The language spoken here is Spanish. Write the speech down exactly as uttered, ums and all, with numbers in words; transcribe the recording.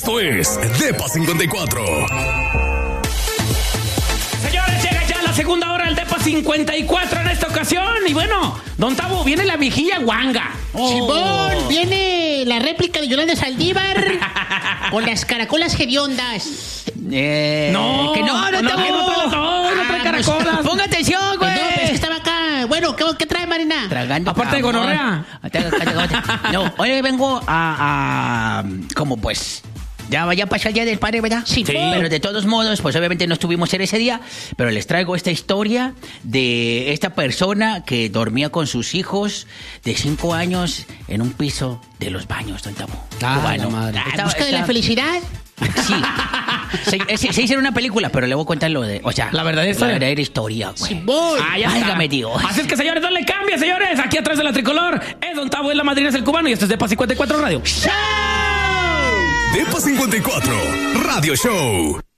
Esto es Depa cincuenta y cuatro. Señores, llega ya la segunda hora del Depa cincuenta y cuatro en esta ocasión. Y bueno, don Tabo, viene la viejilla guanga. Oh. Simón, viene la réplica de Yolanda Saldívar con las caracolas hediondas. Eh, no, que no, no, no, Tabo. que no trae, no, no trae caracolas. Pues, ponga atención, güey. No, pues estaba acá. Bueno, ¿qué, qué trae, Marina? Tragando aparte de gonorrea. No, hoy vengo a, a como pues... Ya, ya pasó el Día del Padre, ¿verdad? Sí. Sí. Pero de todos modos, pues obviamente no estuvimos en ese día, pero les traigo esta historia de esta persona que dormía con sus hijos de cinco años en un piso de Los Baños, don Tabo. Ah, Bueno, la madre. está- ¿Busca de está- la felicidad? Sí. Se, se, se hizo una película, pero le voy a contar lo de... O sea, ¿La verdadera historia? La verdadera historia, güey. Simón. Ah, ya está. Válgame Dios. Así es que, señores, no le cambie, señores. Aquí atrás de la tricolor es don Tabo, es la madrina, es el cubano. Y esto es Depa cincuenta y cuatro Radio. Depa cincuenta y cuatro Radio Show.